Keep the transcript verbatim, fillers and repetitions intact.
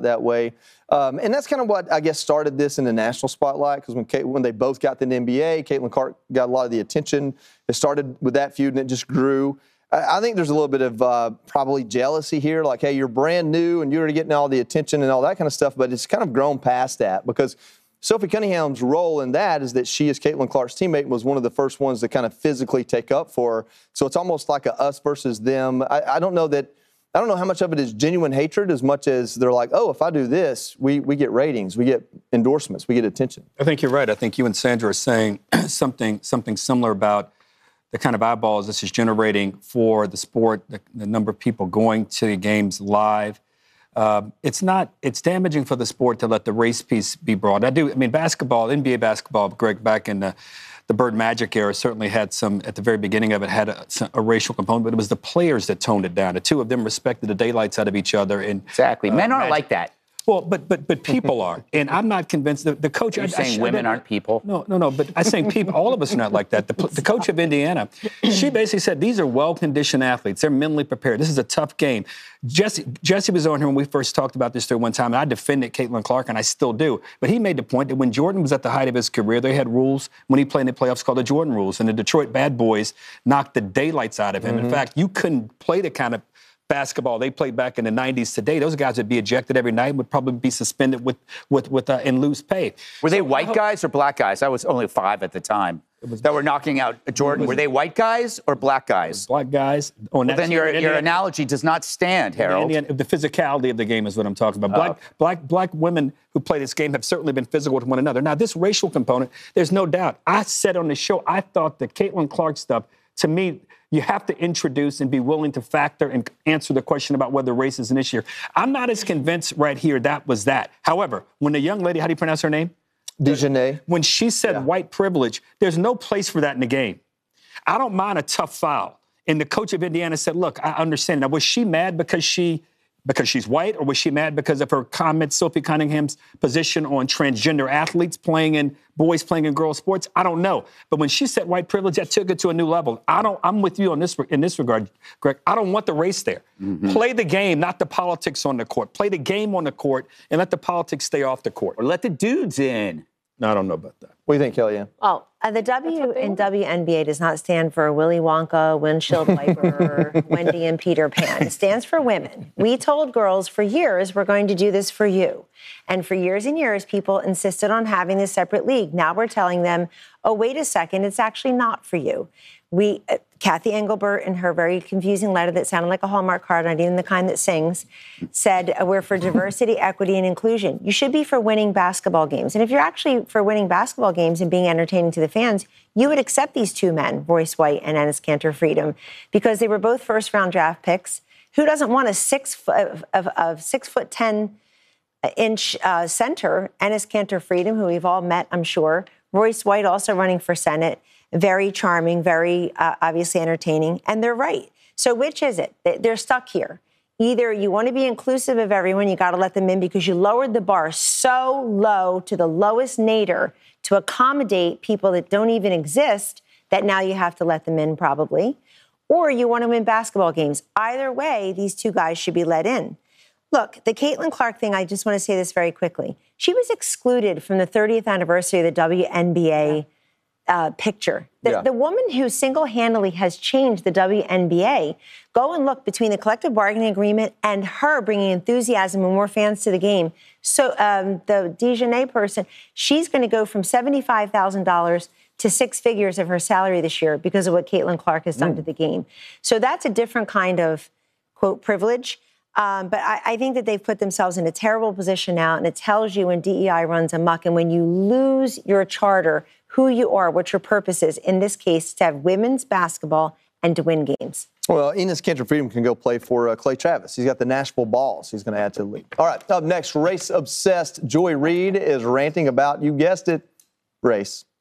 that way. Um, and that's kind of what, I guess, started this in the national spotlight, because when, Kate, when they both got to the N B A, Caitlin Clark got a lot of the attention. It started with that feud, and it just grew. I, I think there's a little bit of uh, probably jealousy here, like, hey, you're brand new, and you're already getting all the attention and all that kind of stuff, but it's kind of grown past that, because Sophie Cunningham's role in that is that she, as Caitlin Clark's teammate, was one of the first ones to kind of physically take up for her. So it's almost like a us versus them. I, I don't know that I don't know how much of it is genuine hatred as much as they're like, oh, if I do this, we, we get ratings, we get endorsements, we get attention. I think you're right. I think you and Sandra are saying something something similar about the kind of eyeballs this is generating for the sport, the, the number of people going to the games live. Uh, it's not, it's damaging for the sport to let the race piece be brought. I do, I mean, basketball, N B A basketball, Greg, back in the, the Bird Magic era certainly had some, at the very beginning of it, had a, a racial component, but it was the players that toned it down. The two of them respected the daylights out of each other. And Exactly. Men uh, aren't Magic. like that. Well, but but but people are, and I'm not convinced. The, the coach. You're I, saying I, women I, aren't people? No, no, no. But I'm saying people. All of us are not like that. The, the coach of Indiana, she basically said these are well-conditioned athletes. They're mentally prepared. This is a tough game. Jesse Jesse was on here when we first talked about this through one time, and I defended Caitlin Clark, and I still do. But he made the point that when Jordan was at the height of his career, they had rules when he played in the playoffs called the Jordan rules, and the Detroit Bad Boys knocked the daylights out of him. Mm-hmm. In fact, you couldn't play the kind of basketball they played back in the nineties today. Those guys would be ejected every night, would probably be suspended with with with uh, and lose pay. Were they white guys or black guys? I was only five at the time was, that were knocking out Jordan. Was, were they white guys or black guys? Black guys. On well, then your your Indiana, analogy does not stand, Harold. The, Indiana, the physicality of the game is what I'm talking about. Black oh. black black women who play this game have certainly been physical with one another. Now, this racial component, there's no doubt. I said on the show, I thought the Caitlin Clark stuff, to me, you have to introduce and be willing to factor and answer the question about whether race is an issue. I'm not as convinced right here that was that. However, when the young lady, how do you pronounce her name? DeJournette. When she said yeah. white privilege, there's no place for that in the game. I don't mind a tough foul. And the coach of Indiana said, look, I understand. Now, was she mad because she because she's white, or was she mad because of her comments, Sophie Cunningham's position on transgender athletes playing in boys playing in girls sports? I don't know. But when she said white privilege, that took it to a new level. I don't, I'm with you on this in this regard, Greg. I don't want the race there. Mm-hmm. Play the game, not the politics on the court. Play the game on the court and let the politics stay off the court. Or let the dudes in. No, I don't know about that. What do you think, Kellyanne? Well, uh, the W in W N B A does not stand for Willy Wonka, Windshield Wiper, Wendy and Peter Pan. It stands for women. We told girls for years we're going to do this for you. And for years and years, people insisted on having this separate league. Now we're telling them, oh, wait a second, it's actually not for you. We, uh, Kathy Engelbert, in her very confusing letter that sounded like a Hallmark card, not even the kind that sings, said uh, we're for diversity, equity, and inclusion. You should be for winning basketball games. And if you're actually for winning basketball games and being entertaining to the fans, you would accept these two men, Royce White and Enes Kanter Freedom, because they were both first-round draft picks. Who doesn't want a six of, of, of six foot ten inch uh, center, Enes Kanter Freedom, who we've all met, I'm sure. Royce White also running for Senate. Very charming, very uh, obviously entertaining, and they're right. So which is it? They're stuck here. Either you want to be inclusive of everyone, you got to let them in because you lowered the bar so low to the lowest nadir to accommodate people that don't even exist that now you have to let them in probably. Or you want to win basketball games. Either way, these two guys should be let in. Look, the Caitlin Clark thing, I just want to say this very quickly. She was excluded from the thirtieth anniversary of the W N B A yeah. Uh, picture. The, yeah. the woman who single-handedly has changed the W N B A, go and look between the collective bargaining agreement and her bringing enthusiasm and more fans to the game. So um, the DeJournette person, she's going to go from seventy-five thousand dollars to six figures of her salary this year because of what Caitlin Clark has done mm. to the game. So that's a different kind of, quote, privilege. Um, but I, I think that they've put themselves in a terrible position now, and it tells you when D E I runs amok and when you lose your charter, who you are, what your purpose is, in this case, to have women's basketball and to win games. Well, Enes Kanter Freedom can go play for uh, Clay Travis. He's got the Nashville Balls he's going to add to the league. All right, up next, race-obsessed Joy Reid is ranting about, you guessed it, race.